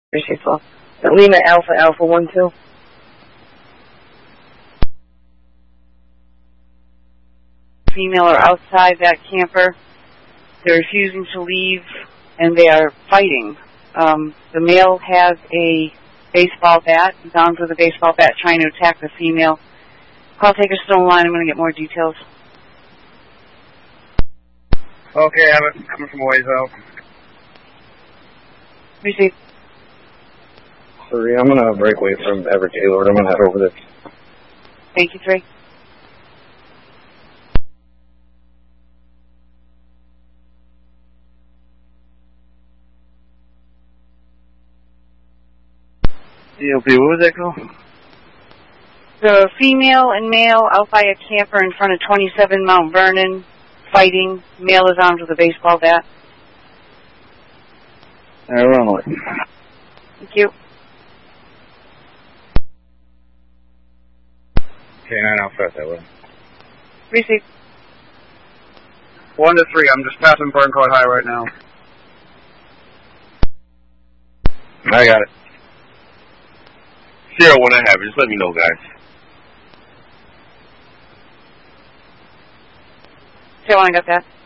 Appreciate it. Lima Alpha Alpha 12. Female are outside that camper. They're refusing to leave, and they are fighting. The male has a baseball bat. He's armed with a baseball bat trying to attack the female. Call Taker Stone Line. I'm going to get more details. Okay, I have it. Coming from a ways out. Receive. 3, I'm going to break away from Everett Gaylord. I'm going to head over there. Thank you, 3. DLP, what was that call? The female and male out by a camper in front of 27 Mount Vernon fighting. Male is armed with a baseball bat. Runway. Thank you. K9 Alpha that way. Receive. 1 to 3, I'm just passing Burncourt High right now. I got it. Sierra, when I have it, just let me know, guys. Sierra, I got that.